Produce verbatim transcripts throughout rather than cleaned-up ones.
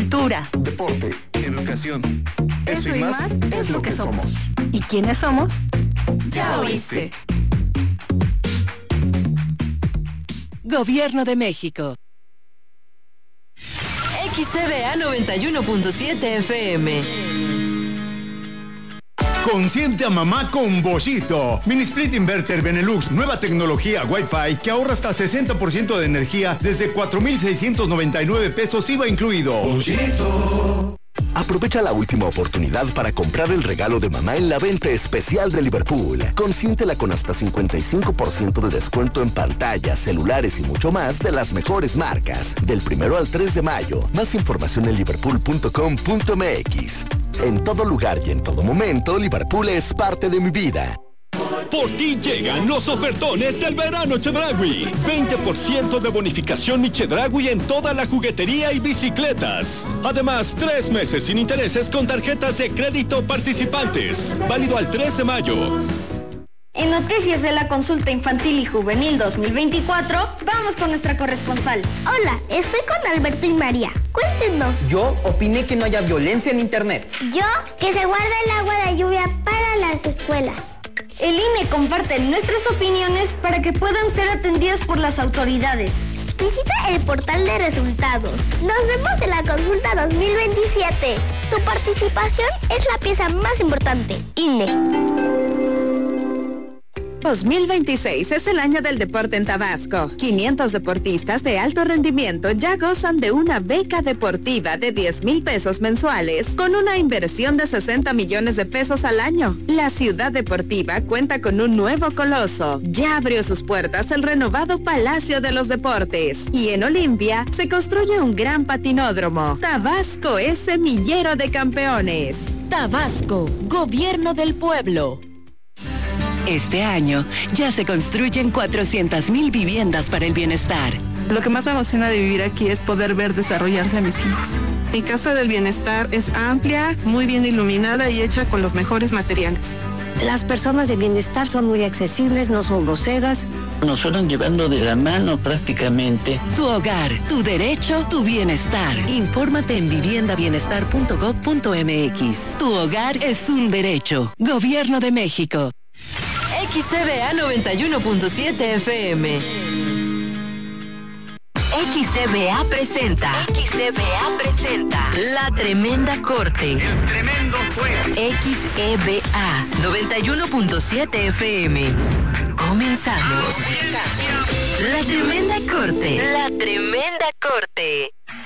cultura, deporte, educación. Eso, Eso y más, más es lo que, que somos. somos. ¿Y quiénes somos? Ya oíste. Gobierno de México. X C B A noventa y uno punto siete F M. Consiente a mamá con Boschito. Mini Split Inverter Benelux, nueva tecnología Wi-Fi que ahorra hasta sesenta por ciento de energía desde cuatro mil seiscientos noventa y nueve pesos I V A incluido. Boschito. Aprovecha la última oportunidad para comprar el regalo de mamá en la venta especial de Liverpool. Consiéntela con hasta cincuenta y cinco por ciento de descuento en pantallas, celulares y mucho más de las mejores marcas. Del primero al tres de mayo. Más información en liverpool punto com punto m x. En todo lugar y en todo momento, Liverpool es parte de mi vida. Por ti llegan los ofertones del verano Chedraui. veinte por ciento de bonificación mi Chedraui en toda la juguetería y bicicletas. Además, tres meses sin intereses con tarjetas de crédito participantes. Válido al tres de mayo. En Noticias de la Consulta Infantil y Juvenil dos mil veinticuatro, vamos con nuestra corresponsal. Hola, estoy con Alberto y María. Cuéntenos. Yo opiné que no haya violencia en Internet. Yo, que se guarda el agua de lluvia para las escuelas. El I N E comparte nuestras opiniones para que puedan ser atendidas por las autoridades. Visita el portal de resultados. Nos vemos en la consulta dos mil veintisiete. Tu participación es la pieza más importante. I N E. dos mil veintiséis es el año del deporte en Tabasco. quinientos deportistas de alto rendimiento ya gozan de una beca deportiva de diez mil pesos mensuales con una inversión de sesenta millones de pesos al año. La ciudad deportiva cuenta con un nuevo coloso. Ya abrió sus puertas el renovado Palacio de los Deportes. Y en Olimpia se construye un gran patinódromo. Tabasco es semillero de campeones. Tabasco, Gobierno del Pueblo. Este año ya se construyen cuatrocientas mil viviendas para el bienestar. Lo que más me emociona de vivir aquí es poder ver desarrollarse a mis hijos. Mi casa del bienestar es amplia, muy bien iluminada y hecha con los mejores materiales. Las personas de bienestar son muy accesibles, no son groseras. Nos fueron llevando de la mano prácticamente. Tu hogar, tu derecho, tu bienestar. Infórmate en vivienda bienestar punto gob punto m x. Tu hogar es un derecho. Gobierno de México. X C B A noventa y uno punto siete F M. X C B A presenta. X C B A presenta. La Tremenda Corte. El tremendo juez. X E B A noventa y uno punto siete F M. Comenzamos. La Tremenda Corte. La Tremenda Corte.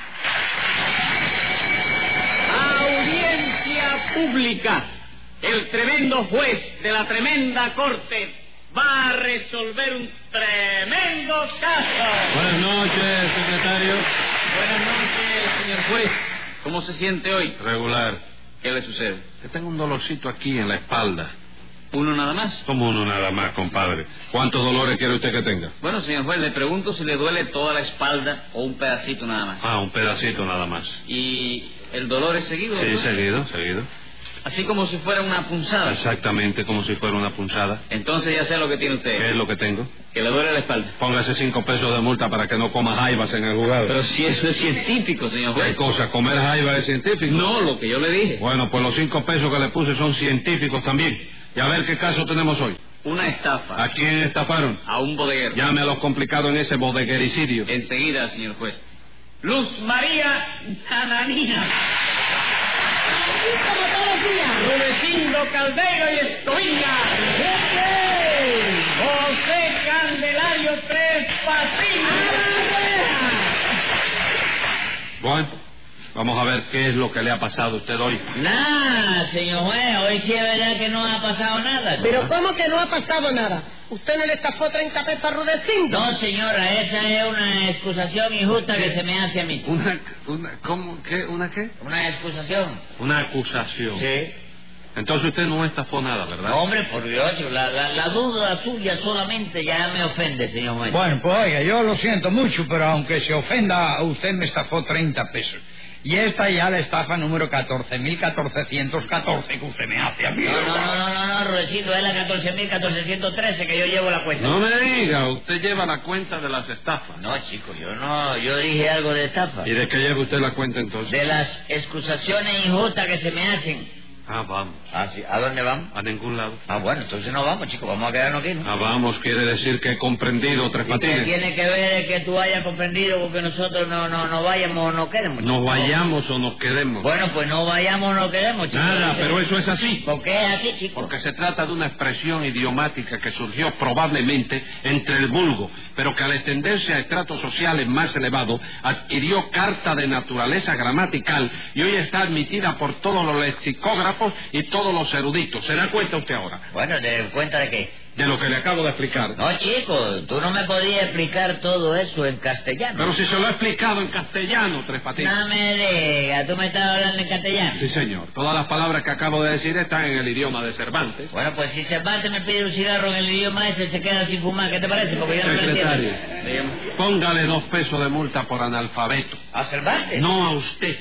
Audiencia pública. El tremendo juez de la tremenda corte va a resolver un tremendo caso. Buenas noches, secretario. Buenas noches, señor juez. ¿Cómo se siente hoy? Regular. ¿Qué le sucede? Que tengo un dolorcito aquí en la espalda. ¿Uno nada más? ¿Cómo uno nada más, compadre? ¿Cuántos dolores quiere usted que tenga? Bueno, señor juez, le pregunto si le duele toda la espalda o un pedacito nada más. Ah, un pedacito nada más. ¿Y el dolor es seguido? Sí, ¿no? seguido, seguido. Así como si fuera una punzada. Exactamente, como si fuera una punzada. Entonces ya sé lo que tiene usted. ¿Qué es lo que tengo? Que le duele la espalda. Póngase cinco pesos de multa para que no coma jaivas en el juzgado. Pero si eso es científico, señor juez. ¿Qué cosa? ¿Comer jaiba es científico? No, lo que yo le dije. Bueno, pues los cinco pesos que le puse son científicos también. Y a ver qué caso tenemos hoy. Una estafa. ¿A quién estafaron? A un bodeguero. Llame a los complicados en ese bodeguericidio. Enseguida, señor juez. Luz María Nananina. Rudecindo Caldeiro y Escoviña. José Candelario Tres Patines. Bueno, vamos a ver qué es lo que le ha pasado a usted hoy. Nada, señor juez, hoy sí es verdad que no ha pasado nada. ¿Pero cómo que no ha pasado nada? ¿Usted no le estafó treinta pesos a Rudecindo? No, señora, esa es una excusación injusta que se me hace a mí. ¿Una, una, cómo, qué, una qué? Una excusación. Una acusación. Sí. Entonces usted no estafó nada, ¿verdad? No, hombre, por Dios, la, la, la duda suya solamente ya me ofende, señor juez. Bueno, pues oiga, yo lo siento mucho, pero aunque se ofenda, usted me estafó treinta pesos. Y esta ya la estafa número catorce mil catorcientos catorce que usted me hace a mí. No, no, no, no, no, Rudecindo, es la catorce mil catorcientos trece que yo llevo la cuenta. No me diga, usted lleva la cuenta de las estafas. No, chico, yo no, yo dije algo de estafa. ¿Y de qué lleva usted la cuenta entonces? De las excusaciones injustas que se me hacen. Ah, vamos. Ah, sí. ¿A dónde vamos? A ningún lado. Ah, bueno, entonces no vamos, chicos, vamos a quedarnos aquí, ¿no? Ah, vamos, quiere decir que he comprendido, Tres Patines. ¿Qué tiene que ver el que tú hayas comprendido porque nosotros no, no, no vayamos o no quedemos? Nos vayamos o nos quedemos. Bueno, pues no vayamos o no quedemos, chicos. Nada, pero eso es así. ¿Por qué es así, chicos? Porque se trata de una expresión idiomática que surgió probablemente entre el vulgo, pero que al extenderse a estratos sociales más elevados adquirió carta de naturaleza gramatical y hoy está admitida por todos los lexicógrafos y todos los eruditos. ¿Se da cuenta usted ahora? Bueno, ¿de cuenta de qué? De lo que le acabo de explicar. No, chico, tú no me podías explicar todo eso en castellano. Pero si se lo he explicado en castellano, Tres Patines. No me digas, ¿tú me estás hablando en castellano? Sí, señor. Todas las palabras que acabo de decir están en el idioma de Cervantes. Bueno, pues si Cervantes me pide un cigarro en el idioma ese, se queda sin fumar. ¿Qué te parece? Porque yo no lo Secretario, entiendo. póngale dos pesos de multa por analfabeto. ¿A Cervantes? No a usted.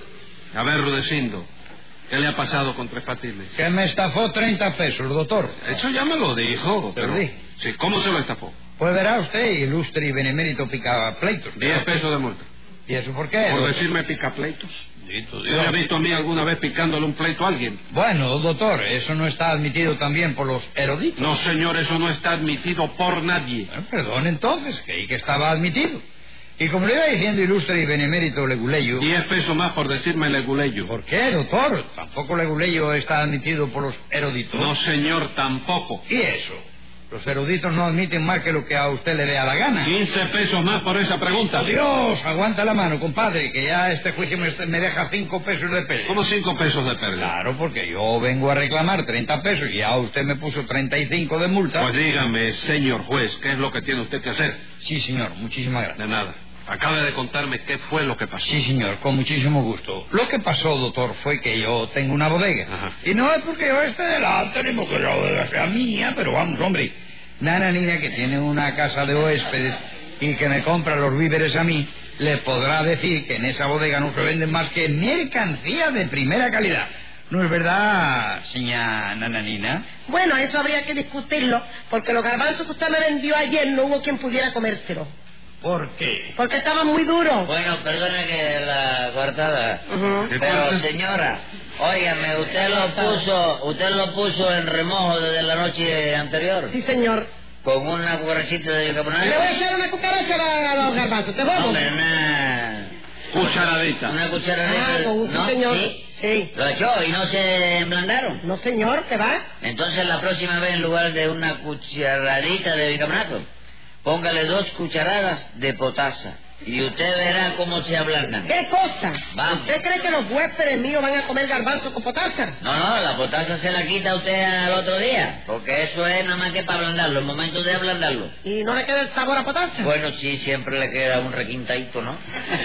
A ver, Rudecindo, ¿qué le ha pasado con Tres Patines? Que me estafó treinta pesos, doctor. Eso ya me lo dijo, pero... Sí. Sí, ¿cómo se lo estafó? Pues verá usted, ilustre y benemérito picapleitos. Diez pesos de multa. ¿Y eso por qué? ¿Por decirme picapleitos? ¿Usted ha visto a mí alguna vez picándole un pleito a alguien? Bueno, doctor, eso no está admitido también por los eruditos. No, señor, eso no está admitido por nadie. Bueno, perdón, entonces, creí que estaba admitido. Y como le iba diciendo ilustre y benemérito Leguleyo... Diez pesos más por decirme Leguleyo. ¿Por qué, doctor? Tampoco Leguleyo está admitido por los eruditos. No, señor, tampoco. ¿Y eso? Los eruditos no admiten más que lo que a usted le dé a la gana. Quince pesos más por esa pregunta. ¡Oh, Dios! Aguanta la mano, compadre, que ya este juicio me, me deja cinco pesos de pérdida. ¿Cómo cinco pesos de pérdida? Claro, porque yo vengo a reclamar treinta pesos y ya usted me puso treinta y cinco de multa. Pues dígame, señor juez, ¿qué es lo que tiene usted que hacer? Sí, señor, muchísimas gracias. De nada. Acabe de contarme qué fue lo que pasó. Sí, señor, con muchísimo gusto. Lo que pasó, doctor, fue que yo tengo una bodega. Ajá. Y no es porque yo esté delante, ni porque la bodega sea mía, pero vamos, hombre. Nana Nina, que tiene una casa de huéspedes y que me compra los víveres a mí, le podrá decir que en esa bodega no se venden más que mercancía de primera calidad. ¿No es verdad, señora Nananina? Bueno, eso habría que discutirlo, porque los garbanzos que usted me vendió ayer no hubo quien pudiera comérselo. ¿Por qué? Porque estaban muy duros. Bueno, perdone que la cortada. Uh-huh. Pero, señora, óigame, usted lo puso, usted lo puso en remojo desde la noche anterior. Sí, señor. Con una cucarachita de bicarbonato. Le voy a echar una cucaracha a los garbanzos, ¿te vamos? Hombre, una... Cucharadita. Una cucharadita. Ah, con gusto, ¿no? señor. ¿Sí? Sí. ¿Lo echó y no se emblandaron? No, señor, ¿qué va? Entonces la próxima vez en lugar de una cucharadita de bicarbonato, póngale dos cucharadas de potasa y usted verá cómo se ablandan. ¿Qué cosa? Vamos. ¿Usted cree que los huéspedes míos van a comer garbanzos con potasa? No, no, la potasa se la quita usted al otro día, porque eso es nada más que para ablandarlo, el momento de ablandarlo. ¿Y no le queda el sabor a potasa? Bueno, sí, siempre le queda un requintadito, ¿no?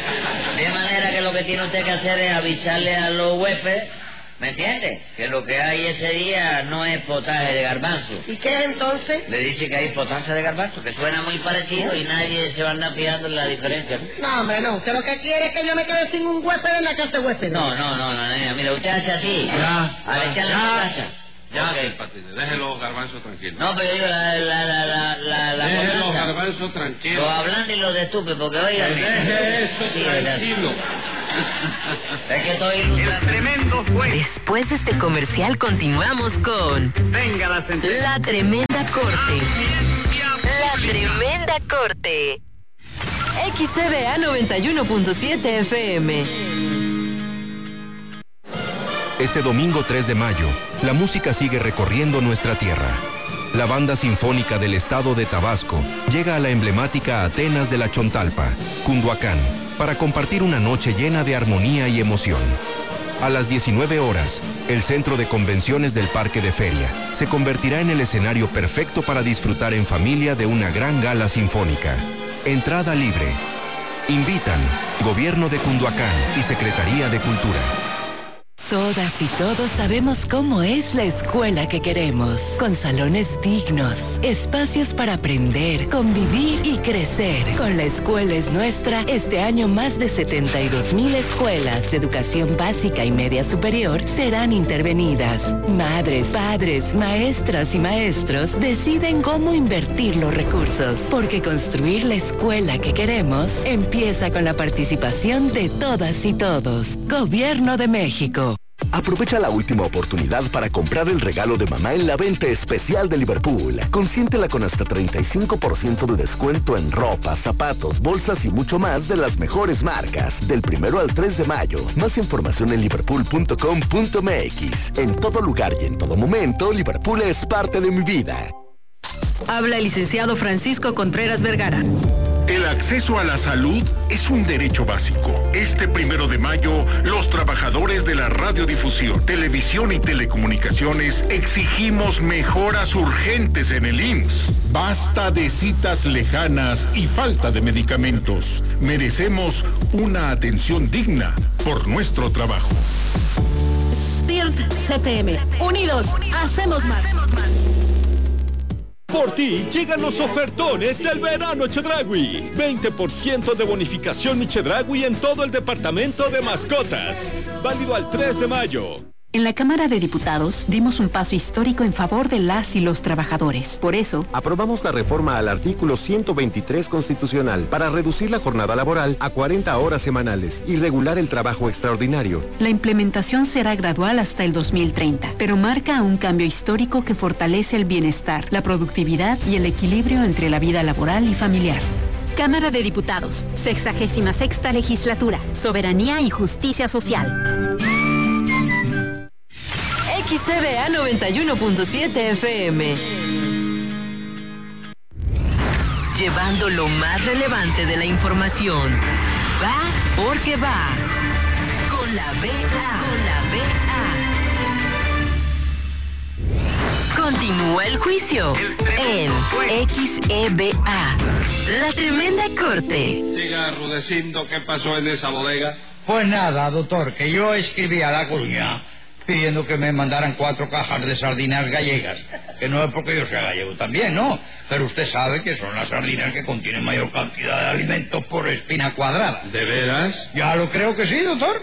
De manera que lo que tiene usted que hacer es avisarle a los huéspedes, ¿me entiende? Que lo que hay ese día no es potaje de garbanzo. ¿Y qué es entonces? Le dice que hay potaje de garbanzo, que suena muy parecido y nadie se va a andar fijando en la diferencia, ¿no? No, hombre, no. Usted lo que quiere es que yo me quede sin un huésped en la casa de huéspedes. No, no, no, no, nena, mira, usted hace así. Ya, Al echarle ya. potasa. Ya, Ok. Tres Patines, deje los garbanzos tranquilos. No, pero yo digo, la, la, la, la, la, la Deje los potasa, garbanzos tranquilos. los hablantes y los de estúpido, porque oigan... Deje eso Sí, oiga. tranquilo. Es que estoy ilustrando. El tremendo juez. Después de este comercial continuamos con Venga la sentencia. La Tremenda Corte. La Tremenda Corte. X C B A noventa y uno punto siete F M. Este domingo tres de mayo, la música sigue recorriendo nuestra tierra. La Banda Sinfónica del Estado de Tabasco llega a la emblemática Atenas de la Chontalpa, Cunduacán, para compartir una noche llena de armonía y emoción. A las diecinueve horas, el Centro de Convenciones del Parque de Feria se convertirá en el escenario perfecto para disfrutar en familia de una gran gala sinfónica. Entrada libre. Invitan Gobierno de Cunduacán y Secretaría de Cultura. Todas y todos sabemos cómo es la escuela que queremos, con salones dignos, espacios para aprender, convivir y crecer. Con La Escuela es Nuestra, este año más de setenta y dos mil escuelas de educación básica y media superior serán intervenidas. Madres, padres, maestras y maestros deciden cómo invertir los recursos, porque construir la escuela que queremos empieza con la participación de todas y todos. Gobierno de México. Aprovecha la última oportunidad para comprar el regalo de mamá en la venta especial de Liverpool. Consiéntela con hasta treinta y cinco por ciento de descuento en ropa, zapatos, bolsas y mucho más de las mejores marcas. Del primero al tres de mayo. Más información en liverpool punto com punto m x. En todo lugar y en todo momento, Liverpool es parte de mi vida. Habla el licenciado Francisco Contreras Vergara. El acceso a la salud es un derecho básico. Este primero de mayo, los trabajadores de la radiodifusión, televisión y telecomunicaciones exigimos mejoras urgentes en el I M S S. Basta de citas lejanas y falta de medicamentos. Merecemos una atención digna por nuestro trabajo. STIRT C T M. Unidos, hacemos más. Por ti llegan los ofertones del verano Chedraui. veinte por ciento de bonificación mi Chedraui en todo el departamento de mascotas. Válido al tres de mayo. En la Cámara de Diputados dimos un paso histórico en favor de las y los trabajadores. Por eso, aprobamos la reforma al artículo ciento veintitrés constitucional para reducir la jornada laboral a cuarenta horas semanales y regular el trabajo extraordinario. La implementación será gradual hasta el dos mil treinta, pero marca un cambio histórico que fortalece el bienestar, la productividad y el equilibrio entre la vida laboral y familiar. Cámara de Diputados, sexagésima sexta legislatura, soberanía y justicia social. X C B A noventa y uno punto siete F M. Llevando lo más relevante de la información. Va porque va. Con la B A. Con la B A. Continúa el juicio en X E B A. La tremenda corte. Siga, Rudecindo, ¿qué pasó en esa bodega? Pues nada, doctor, que yo escribí a La Coruña pidiendo que me mandaran cuatro cajas de sardinas gallegas, que no es porque yo sea gallego también, ¿no? Pero usted sabe que son las sardinas que contienen mayor cantidad de alimentos por espina cuadrada. ¿De veras? Ya lo creo que sí, doctor.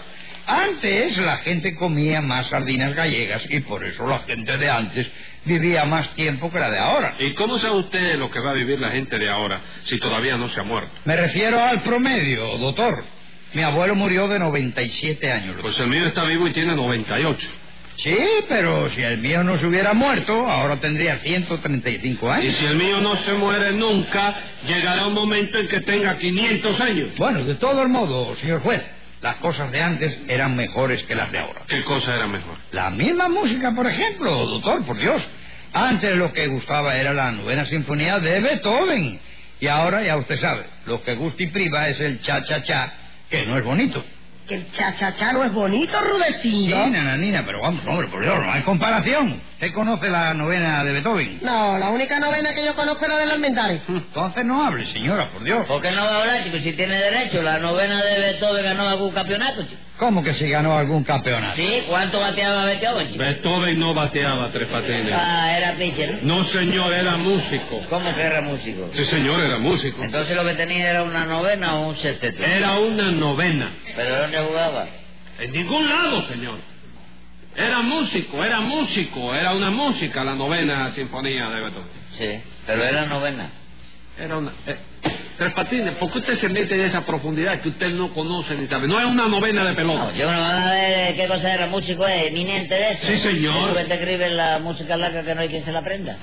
Antes la gente comía más sardinas gallegas y por eso la gente de antes vivía más tiempo que la de ahora. ¿Y cómo sabe usted lo que va a vivir la gente de ahora si todavía no se ha muerto? Me refiero al promedio, doctor. Mi abuelo murió de noventa y siete años. Pues el mío está vivo y tiene noventa y ocho. Sí, pero si el mío no se hubiera muerto, ahora tendría ciento treinta y cinco años. Y si el mío no se muere nunca, llegará un momento en que tenga quinientos años. Bueno, de todos modos, señor juez, las cosas de antes eran mejores que las de ahora. ¿Qué cosa era mejor? La misma música, por ejemplo, doctor, por Dios. Antes lo que gustaba era la novena sinfonía de Beethoven. Y ahora, ya usted sabe, lo que gusta y priva es el cha-cha-cha, que no es bonito. Que el cha-cha-cha no es bonito, Rudecindo. Sí, nananina, pero vamos, hombre, por Dios, no hay comparación. ¿Usted conoce la novena de Beethoven? No, la única novena que yo conozco es la de los Almendares. Entonces no hable, señora, por Dios. ¿Por qué no va a hablar, chico? Si tiene derecho, la novena de Beethoven ganó algún campeonato, chico. ¿Cómo que si ganó algún campeonato? Sí, ¿cuánto bateaba Beethoven, chico? Beethoven no bateaba, Tres Patines. Ah, era pitcher, ¿no? No, señor, era músico. ¿Cómo que era músico? Sí, señor, era músico. Entonces lo que tenía era una novena o un sexteto. Era una novena. ¿Pero dónde jugaba? En ningún lado, señor. Era músico, era músico, era una música la novena sinfonía de Beethoven. Sí, pero era novena. Era una... Eh, Tres Patines, ¿por qué usted se mete en esa profundidad que usted no conoce ni sabe? No es una novena de pelota. No, yo no van a ver qué cosa era músico, es eminente de eso. Sí, señor. ¿Tú que te escribe la música larga que no hay quien se la aprenda?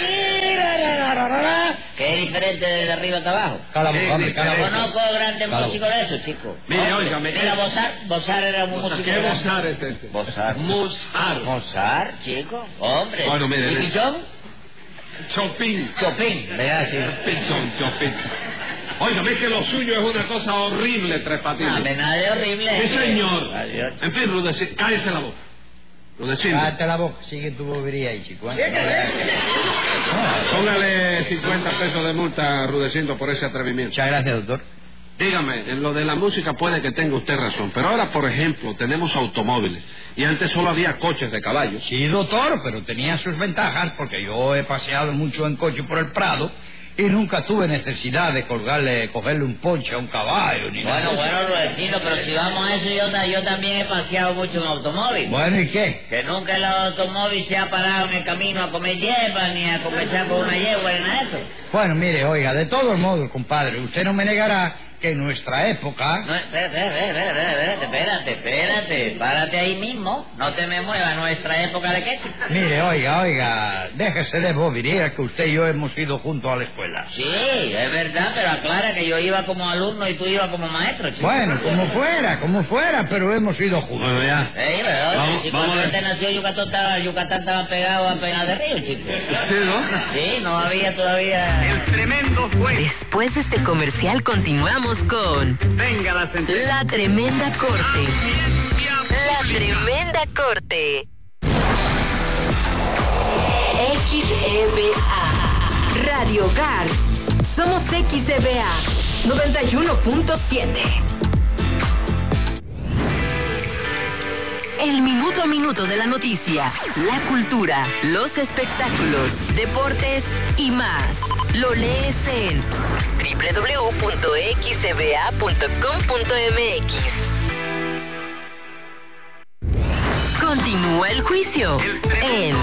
Que es diferente de arriba hasta abajo. Cala boca, hombre, cala boca. Conozco grandes músicos de eso, chico. Mire, óigame. Mira, Mozart, Mozart era un músico. ¿Qué Mozart es ese? Mozart. Mozart. Mozart, chico. Hombre. Bueno, mire. ¿Y Pichón? Chopin. Chopin, vea, sí. Chopin, Chopin. Óigame, que lo suyo es una cosa horrible, Tres Patines. No, nada de horrible. Sí, señor. Adiós. En fin, Rudecindo, cállese la boca. Rudecindo. Cállate la boca, sigue tu bobería ahí, chico. Póngale cincuenta pesos de multa a Rudecindo por ese atrevimiento. Muchas gracias, doctor. Dígame, en lo de la música puede que tenga usted razón, pero ahora, por ejemplo, tenemos automóviles, y antes solo había coches de caballos. Sí, doctor, pero tenía sus ventajas, porque yo he paseado mucho en coche por el Prado, y nunca tuve necesidad de colgarle, cogerle un ponche a un caballo, ni bueno, nada. Bueno, bueno, Rudecindo, pero si vamos a eso, yo, yo también he paseado mucho en automóvil. Bueno, ¿y qué? Que nunca el automóvil se ha parado en el camino a comer hierba, ni a conversar con una yegua, ni nada de eso. Bueno, mire, oiga, de todos modos, compadre, usted no me negará que en nuestra época... No, espérate, espérate, espérate, espérate, espérate, párate ahí mismo, no te me muevas, nuestra época de qué. Mire, oiga, oiga, déjese de bobería que usted y yo hemos ido juntos a la escuela. Sí, es verdad, pero aclara que yo iba como alumno y tú ibas como maestro, chico. Bueno, como fuera, como fuera, pero hemos ido juntos. Bueno, ya. Ey, pero Vamos, si vamos cuando a ver. este nació Yucatán estaba, Yucatán estaba pegado a Pena de Río, chico. Sí, ¿no? Sí, no había todavía... El tremendo juez. Después de este comercial continuamos con Venga la sentencia. La Tremenda Corte. La Tremenda Corte. X E B A Radio Hogar. Somos X E B A noventa y uno punto siete. El minuto a minuto de la noticia, la cultura, los espectáculos, deportes y más. Lo lees en doble u doble u doble u punto x e b a punto com punto m x. Continúa el juicio en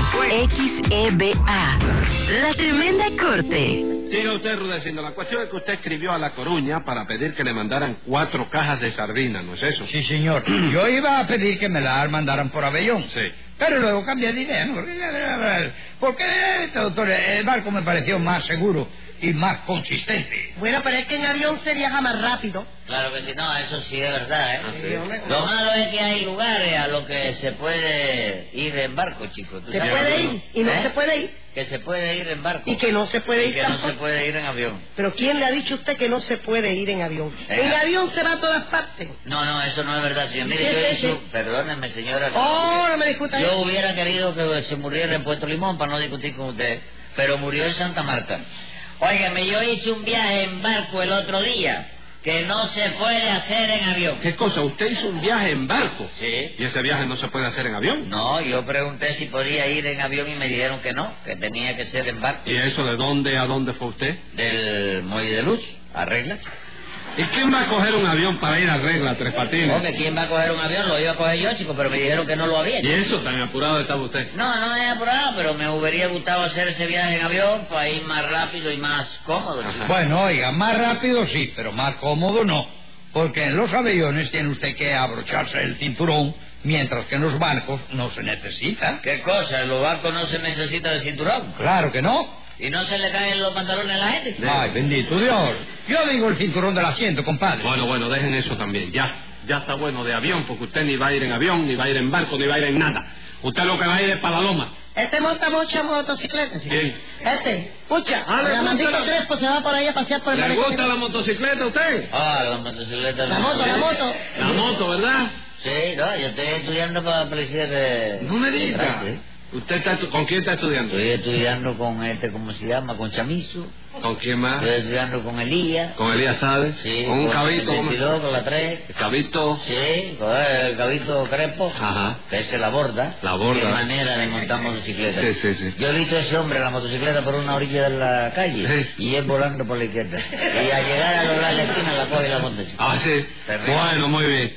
X E B A, La Tremenda Corte. Siga usted, Rudecindo. La cuestión es que usted escribió a La Coruña para pedir que le mandaran cuatro cajas de sardinas, ¿no es eso? Sí, señor. Yo iba a pedir que me las mandaran por avión. Sí. Pero luego cambié de idea, ¿no? Porque, porque doctor, el barco me pareció más seguro y más consistente. Bueno, pero es que en avión se viaja más rápido. Claro que sí, no, eso sí es verdad, ¿eh? Sí, hombre. Lo malo es que hay lugares a los que se puede ir en barco, chicos. ¿Tú Se sabes puede alguno? ir y no ¿Eh? se puede ir. Que se puede ir en barco. Y que no se puede Y ir que no tampoco. se puede ir en avión. Pero ¿quién le ha dicho a usted que no se puede ir en avión? Eh. En avión se va a todas partes. No, no, eso no es verdad, señor. Mire, Sí, yo sí, hice... sí. Perdóneme, señora. que- Oh, no me discuta Yo eso. hubiera querido que se muriera en Puerto Limón para no discutir con usted, pero murió en Santa Marta. Óigame, yo hice un viaje en barco el otro día que no se puede hacer en avión. ¿Qué cosa? ¿Usted hizo un viaje en barco? Sí. ¿Y ese viaje no se puede hacer en avión? No, yo pregunté si podía ir en avión y me dijeron que no, que tenía que ser en barco. ¿Y eso de dónde a dónde fue usted? Del Muelle de Luz, arregla. ¿Y quién va a coger un avión para ir a Regla, Tres Patines? Hombre, ¿quién va a coger un avión? Lo iba a coger yo, chico, pero me dijeron que no lo había. ¿Y eso tan apurado estaba usted? No, no es apurado, pero me hubiera gustado hacer ese viaje en avión para ir más rápido y más cómodo, chico. Bueno, oiga, más rápido sí, pero más cómodo no. Porque en los aviones tiene usted que abrocharse el cinturón, mientras que en los barcos no se necesita. ¿Qué cosa? ¿En los barcos no se necesita de cinturón? Claro que no. ¿Y no se le caen los pantalones a la gente? Ay, bendito Dios. Yo digo el cinturón del asiento, compadre. Bueno, bueno, dejen eso también, ya. Ya está bueno de avión, porque usted ni va a ir en avión, ni va a ir en barco, ni va a ir en nada. Usted lo que va a ir es para la loma. Este monta mucha motocicleta, sí. ¿Quién? Este, pucha, Ah, ¿le la gusta maldito la- Crespo se va por ahí a pasear por el ¿Le malecón. gusta la motocicleta a usted? Ah, la motocicleta. La no. moto, la moto. La moto, ¿verdad? Sí, no, yo estoy estudiando para policía de... No me diga. ¿Sí? ¿Usted está estu- con quién está estudiando? Estoy estudiando con este, ¿cómo se llama? Con Chamizo. ¿Con quién más? Estoy estudiando con Elías. Con Elías Sade. Sí, Con un con cabito. el ¿cómo? veintidós, con la tres. El cabito. Sí, con el cabito Crespo. Ajá. Que se la borda. La borda. Qué manera de montar motocicleta. Sí, sí, sí. Yo he visto a ese hombre en la motocicleta por una orilla de la calle. Sí. Y él volando por la izquierda. Y al llegar a doblar la esquina la coge y la monta. Ah, sí. Terrible. Bueno, muy bien.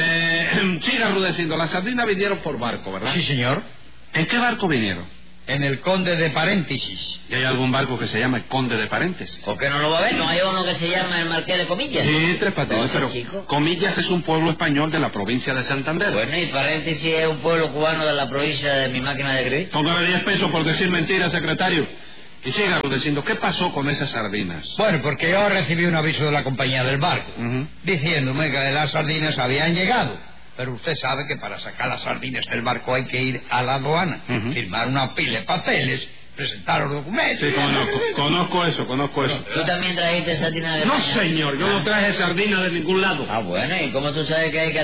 Eh, siga, Rudecindo. Las sardinas vinieron por barco, ¿verdad? Sí, señor. ¿En qué barco vinieron? En el Conde de Paréntesis. ¿Y hay algún barco que se llama el Conde de Paréntesis? ¿Por qué no lo va a ver? ¿No hay uno que se llama el Marqués de Comillas? Sí, Tres Patines, Oye, pero chico. Comillas es un pueblo español de la provincia de Santander. Bueno, y Paréntesis es un pueblo cubano de la provincia de mi máquina de escribir. Póngame diez pesos por decir mentiras, secretario. Y siga, Rudecindo, ¿qué pasó con esas sardinas? Bueno, porque yo recibí un aviso de la compañía del barco, Ujú. diciéndome que las sardinas habían llegado. Pero usted sabe que para sacar las sardinas del barco hay que ir a la aduana, Ujú. firmar una pila de papeles, presentar los documentos. Sí, conozco, conozco eso, conozco eso. ¿Tú también trajiste sardinas de No, España? señor, yo no traje sardinas de ningún lado. Ah, bueno, ¿y cómo tú sabes que hay que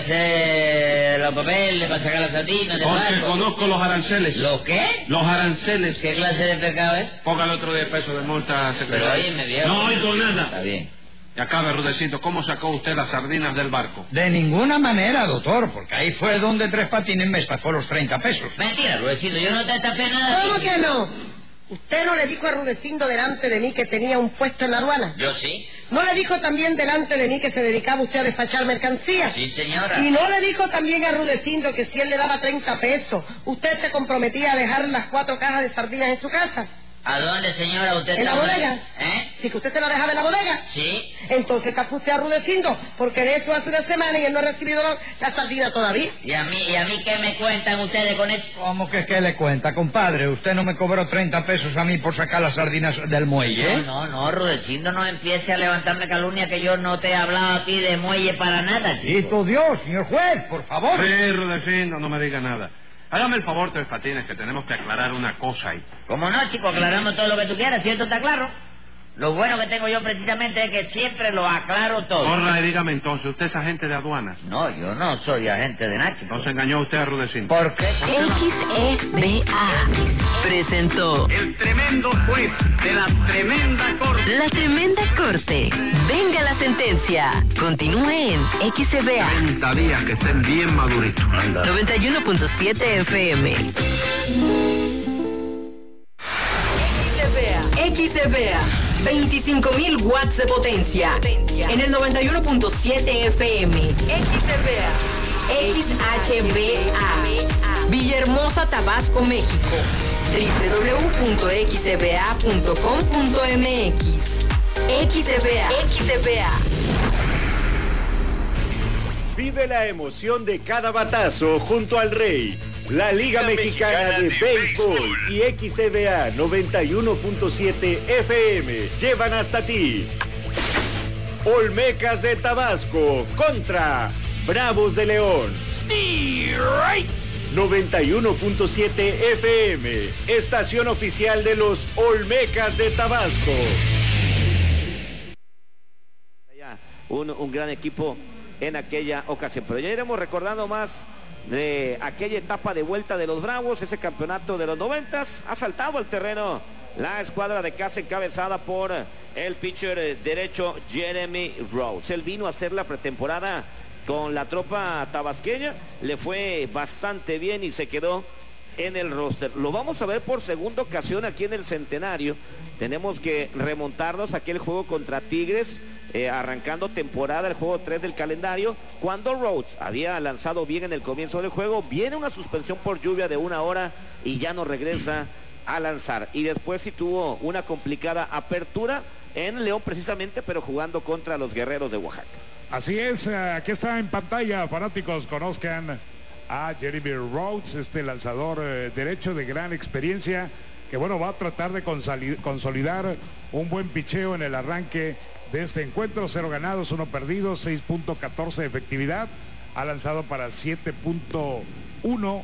hacer los papeles para sacar las sardinas de Porque barco? conozco los aranceles. ¿Los qué? Los aranceles. ¿Qué clase de pecado es? Póngale otro diez pesos de multa, secretario. Pero óyeme, viejo. No oigo Está nada. bien. Y acabe, Rudecindo, ¿cómo sacó usted las sardinas del barco? De ninguna manera, doctor, porque ahí fue donde Tres Patines me estafó los treinta pesos. Mentira, Rudecindo, yo no te estafé nada. ¿Cómo que no? ¿Usted no le dijo a Rudecindo delante de mí que tenía un puesto en la aduana? Yo sí. ¿No le dijo también delante de mí que se dedicaba usted a despachar mercancías? Sí, señora. ¿Y no le dijo también a Rudecindo que si él le daba treinta pesos, usted se comprometía a dejar las cuatro cajas de sardinas en su casa? ¿A dónde, señora? ¿Usted ¿En la está bodega? ¿Eh? ¿Sí que usted se la dejaba en la bodega? Sí. Entonces capó usted a Rudecindo, porque de eso hace una semana y él no ha recibido la, la sardina todavía. ¿Y a mí, y a mí qué me cuentan ustedes con eso? ¿Cómo que qué le cuenta, compadre? ¿Usted no me cobró treinta pesos a mí por sacar las sardinas del muelle? No, no, no, Rudecindo, no empiece a levantarme calumnia, que yo no te he hablado a ti de muelle para nada, chico. ¡Y tu Dios, señor juez, por favor! Sí, Rudecindo, no me diga nada. Hágame el favor, Tres Patines, que tenemos que aclarar una cosa ahí. ¿Cómo no, chico? Aclaramos todo lo que tú quieras, ¿cierto? ¿Está claro? Lo bueno que tengo yo precisamente es que siempre lo aclaro todo. Corra y dígame entonces, ¿usted es agente de aduanas? No, yo no soy agente de nada, chico. Entonces engañó usted a Rudecindo. ¿Por qué? X E B A presentó El tremendo juez de la tremenda corte. La Tremenda Corte. Venga la sentencia. Continúe en X E B A treinta días que estén bien maduritos. Anda. noventa y uno punto siete F M. X E B A, veinticinco mil watts de potencia. En el noventa y uno punto siete F M. X E B A. X H B A. Villahermosa, Tabasco, México. doble u doble u doble u punto x e b a punto com punto m x. X E B A. X E B A. Vive la emoción de cada batazo junto al Rey. La Liga, Liga Mexicana, Mexicana de, de Béisbol, Béisbol y X E B A noventa y uno punto siete F M llevan hasta ti Olmecas de Tabasco contra Bravos de León. noventa y uno punto siete F M, estación oficial de los Olmecas de Tabasco. Un, un gran equipo en aquella ocasión, pero ya iremos recordando más de aquella etapa de vuelta de los Bravos, ese campeonato de los noventas. Ha saltado al terreno la escuadra de casa encabezada por el pitcher derecho Jeremy Rhodes. Él vino a hacer la pretemporada con la tropa tabasqueña, le fue bastante bien y se quedó en el roster. Lo vamos a ver por segunda ocasión aquí en el Centenario. Tenemos que remontarnos a aquel juego contra Tigres, Eh, arrancando temporada, el juego tres del calendario, cuando Rhodes había lanzado bien en el comienzo del juego. Viene una suspensión por lluvia de una hora y ya no regresa a lanzar, y después sí tuvo una complicada apertura en León precisamente, pero jugando contra los Guerreros de Oaxaca. Así es, aquí está en pantalla, fanáticos, conozcan a Jeremy Rhodes, este lanzador eh, derecho de gran experiencia, que bueno, va a tratar de consolidar un buen picheo en el arranque de este encuentro. Cero ganados, uno perdido, seis punto catorce de efectividad. Ha lanzado para siete punto uno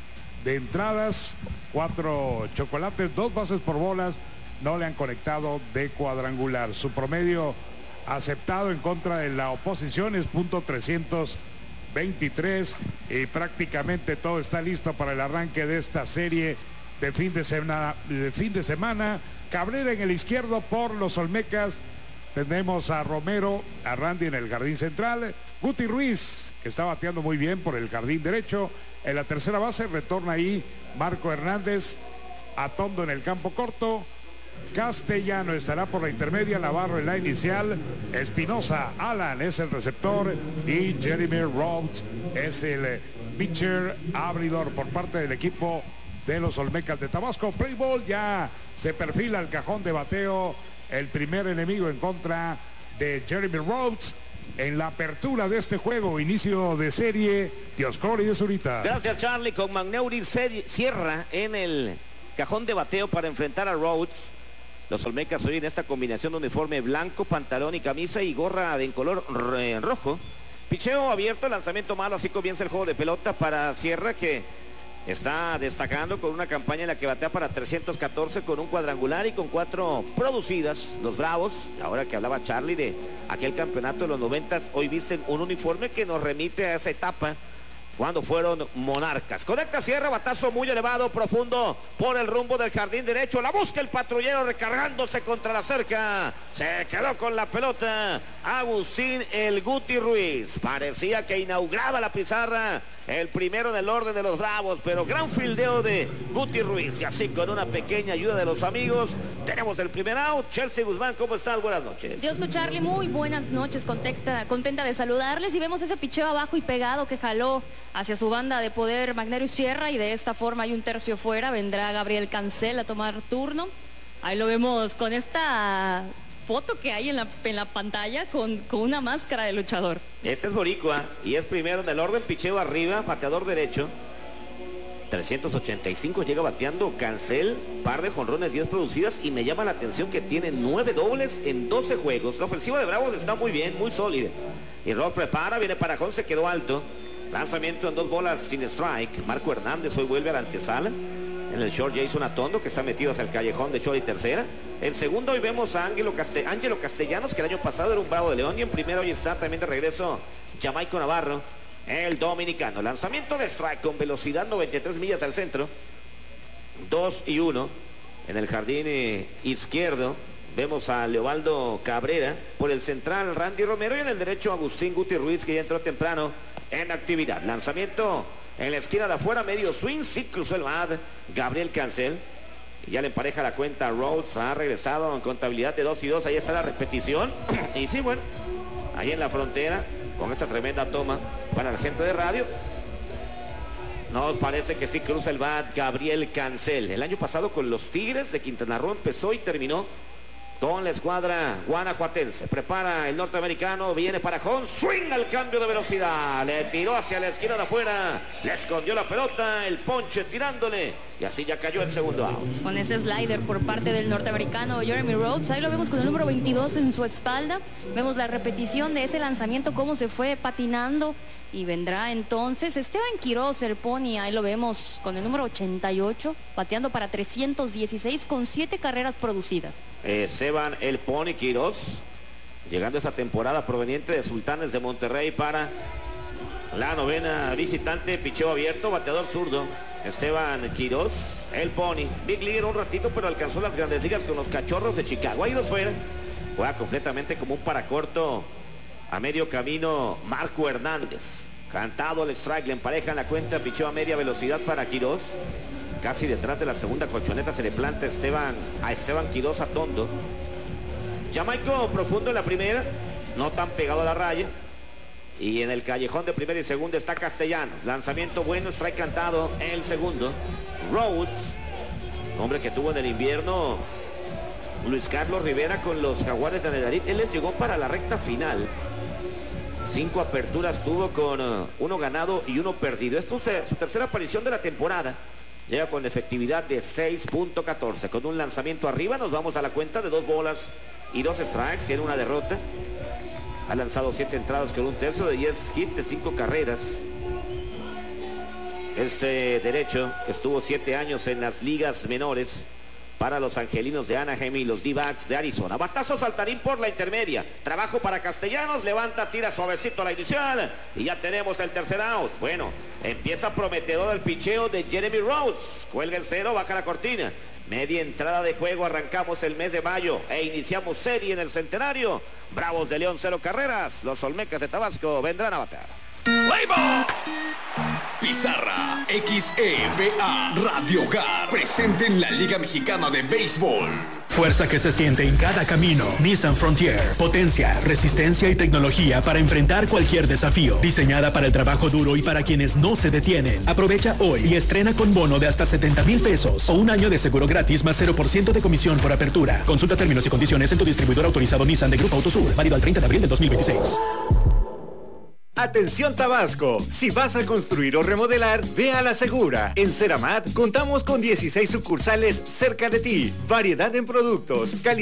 de entradas, cuatro chocolates, dos bases por bolas. No le han conectado de cuadrangular. Su promedio aceptado en contra de la oposición es punto trescientos veintitrés, y prácticamente todo está listo para el arranque de esta serie de fin de semana. De fin de semana. Cabrera en el izquierdo por los Olmecas. Tenemos a Romero, a Randy en el jardín central, Guti Ruiz, que está bateando muy bien por el jardín derecho. En la tercera base retorna ahí Marco Hernández, Atondo en el campo corto, Castellano estará por la intermedia, Navarro en la inicial, Espinosa, Alan es el receptor y Jeremy Rhodes es el pitcher abridor por parte del equipo de los Olmecas de Tabasco. Play ball, ya se perfila el cajón de bateo. El primer enemigo en contra de Jeremy Rhodes en la apertura de este juego, inicio de serie. Dioscori de Zurita. Gracias, Charlie. Con Magneuri cierra en el cajón de bateo para enfrentar a Rhodes. Los Olmecas hoy en esta combinación de uniforme blanco, pantalón y camisa y gorra de en color rojo. Picheo abierto, lanzamiento malo, así comienza el juego de pelota para Sierra, que está destacando con una campaña en la que batea para trescientos catorce con un cuadrangular y con cuatro producidas. Los Bravos, ahora que hablaba Charlie de aquel campeonato de los noventas, hoy visten un uniforme que nos remite a esa etapa cuando fueron Monarcas. Conecta, cierra, batazo muy elevado, profundo, por el rumbo del jardín derecho. La busca el patrullero recargándose contra la cerca. Se quedó con la pelota Agustín El Guti Ruiz. Parecía que inauguraba la pizarra, el primero en el orden de los Bravos, pero gran fildeo de Guti Ruiz. Y así, con una pequeña ayuda de los amigos, tenemos el primer out. Chelsea Guzmán, ¿cómo estás? Buenas noches. Diosco Charlie, muy buenas noches. Contenta, contenta de saludarles. Y vemos ese picheo abajo y pegado que jaló hacia su banda de poder Magnerio Sierra, y de esta forma hay un tercio fuera. Vendrá Gabriel Cancel a tomar turno. Ahí lo vemos con esta foto que hay en la, en la pantalla con, con una máscara de luchador. Este es boricua y es primero en el orden, picheo arriba, bateador derecho. trescientos ochenta y cinco llega bateando Cancel, par de jonrones, diez producidas, y me llama la atención que tiene nueve dobles en doce juegos. La ofensiva de Bravos está muy bien, muy sólida. Y Rock prepara, viene para Jon, se quedó alto. Lanzamiento en dos bolas sin strike. Marco Hernández hoy vuelve a la antesala. En el short Jason Atondo, que está metido hacia el callejón de short y tercera. En segundo hoy vemos a Ángelo, Caste Ángelo Castellanos, que el año pasado era un Bravo de León. Y en primero hoy está también de regreso Jamaico Navarro, el dominicano. Lanzamiento de strike con velocidad, noventa y tres millas al centro. dos y uno. En el jardín eh, izquierdo vemos a Leobaldo Cabrera. Por el central Randy Romero, y en el derecho Agustín Guti Ruiz, que ya entró temprano en actividad. Lanzamiento en la esquina de afuera, medio swing, sí cruzó el mat Gabriel Cancel. Y ya le empareja la cuenta Rhodes. Ha regresado en contabilidad de dos y dos. Ahí está la repetición. Y sí, bueno, ahí en la frontera, con esta tremenda toma para la gente de radio, nos parece que sí cruza el bat Gabriel Cancel. El año pasado con los Tigres de Quintana Roo empezó y terminó con la escuadra guanajuatense. Prepara el norteamericano, viene para Jon, swing al cambio de velocidad, le tiró hacia la esquina de afuera, le escondió la pelota, el ponche tirándole, y así ya cayó el segundo out. Con ese slider por parte del norteamericano Jeremy Rhodes, ahí lo vemos con el número veintidós en su espalda. Vemos la repetición de ese lanzamiento, cómo se fue patinando. Y vendrá entonces Esteban Quiroz, el Pony. Ahí lo vemos con el número ochenta y ocho, bateando para trescientos dieciséis con siete carreras producidas. Esteban el Pony Quiroz, llegando esta temporada proveniente de Sultanes de Monterrey para la novena visitante. Picheo abierto, bateador zurdo. Esteban Quiroz, el Pony. Big Leaguer un ratito, pero alcanzó las grandes ligas con los Cachorros de Chicago. Ahí dos fuera. Juega completamente como un paracorto. A medio camino Marco Hernández, cantado el strike, le emparejan la cuenta, pichó a media velocidad para Quiroz. Casi detrás de la segunda colchoneta se le planta Esteban, a Esteban Quiroz Atondo. Jamaico profundo en la primera, no tan pegado a la raya. Y en el callejón de primera y segunda está Castellanos. Lanzamiento bueno, strike cantado en el segundo. Rhodes, hombre que tuvo en el invierno Luis Carlos Rivera con los Jaguares de Nayarit. Él les llegó para la recta final. Cinco aperturas tuvo con uh, uno ganado y uno perdido. Esto es su tercera aparición de la temporada. Llega con efectividad de seis punto catorce. Con un lanzamiento arriba nos vamos a la cuenta de dos bolas y dos strikes. Tiene una derrota. Ha lanzado siete entradas con un tercio de diez hits de cinco carreras. Este derecho estuvo siete años en las ligas menores para los angelinos de Anaheim y los D-backs de Arizona. Batazo saltarín por la intermedia. Trabajo para Castellanos. Levanta, tira suavecito a la inicial. Y ya tenemos el tercer out. Bueno, empieza prometedor el picheo de Jeremy Rhodes. Cuelga el cero, baja la cortina. Media entrada de juego. Arrancamos el mes de mayo e iniciamos serie en el Centenario. Bravos de León, cero carreras. Los Olmecas de Tabasco vendrán a batear. Pizarra X E V A Radio Hogar presente en la Liga Mexicana de Béisbol. Fuerza que se siente en cada camino. Nissan Frontier. Potencia, resistencia y tecnología para enfrentar cualquier desafío. Diseñada para el trabajo duro y para quienes no se detienen. Aprovecha hoy y estrena con bono de hasta setenta mil pesos o un año de seguro gratis más cero por ciento de comisión por apertura. Consulta términos y condiciones en tu distribuidor autorizado Nissan de Grupo Autosur. Válido al treinta de abril del dos mil veintiséis. Atención Tabasco, si vas a construir o remodelar, ve a La Segura. En Ceramat contamos con dieciséis sucursales cerca de ti, variedad en productos, calidad